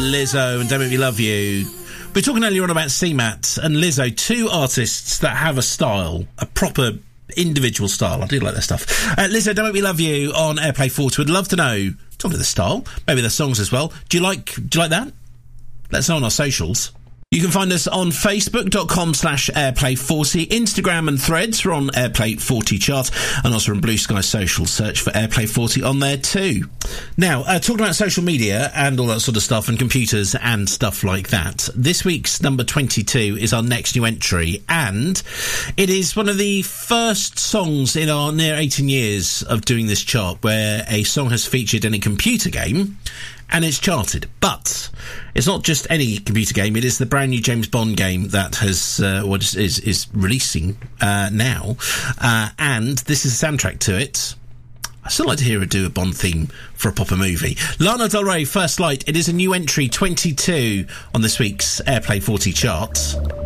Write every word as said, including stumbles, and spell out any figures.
Lizzo and Don't Make Me Love You. We were talking earlier on about C MAT and Lizzo, two artists that have a style, a proper individual style. I do like their stuff. Uh, Lizzo, Don't Make Me Love You on Airplay forty. Would love to know, talking to the style, maybe the songs as well. Do you like, do you like that? Let us know on our socials. You can find us on facebook.com slash airplay40, Instagram and Threads. We're on Airplay forty chart, and also on Blue Sky Social. Search for Airplay forty on there too. Now, uh, talking about social media and all that sort of stuff, and computers and stuff like that, this week's number twenty-two is our next new entry, and it is one of the first songs in our near eighteen years of doing this chart where a song has featured in a computer game and it's charted. But it's not just any computer game, it is the brand new James Bond game that has uh, what is, is is releasing uh, now, uh, and this is a soundtrack to it. I still like to hear her do a Bond theme for a proper movie. Lana Del Rey, First Light. It is a new entry, twenty-two on this week's Airplay forty chart.